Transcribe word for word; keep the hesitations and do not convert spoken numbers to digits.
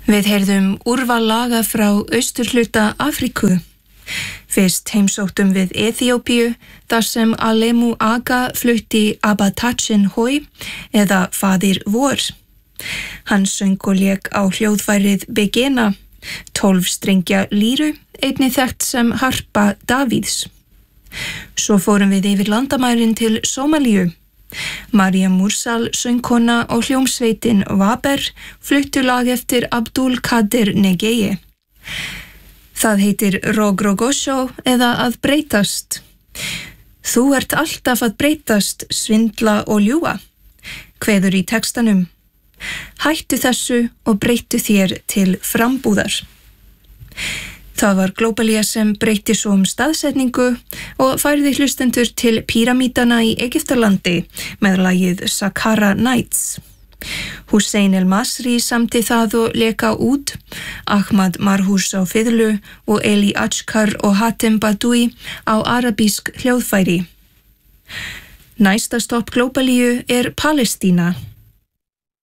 Við heyrðum úrval laga frá austurhluta Afríku. Fyrst heimsóttum við Eþíópíu, þar sem Alemu Aga flutti Abatachin Hoi eða Faðir vor. Hann söng og lék á hljóðfærið Begena, tólf strengja líru, einnig þekkt sem harpa Davíðs. Svo fórum við yfir landamærin til Sómalíu. Maria Mursal, söngkona og hljómsveitin Waber fluttu lag eftir Abdul Kadir Negeye. Það heitir Rogrogosho eða að breytast. Þú ert alltaf að breytast, svindla og ljúga, kveður í textanum. Hættu þessu og breyttu þér til frambúðar. Það var Glóbalía sem breytti svo um staðsetningu og færði hlustendur til píramítana í Egyptalandi með lagið Saqqara Nights. Hussein El Masri samti það og leka út, Ahmad Marhous á fiðlu og Eli Achkar og Hatem Badoui á arabísk hljóðfæri. Næsta stopp Glóbalíu er Palestína.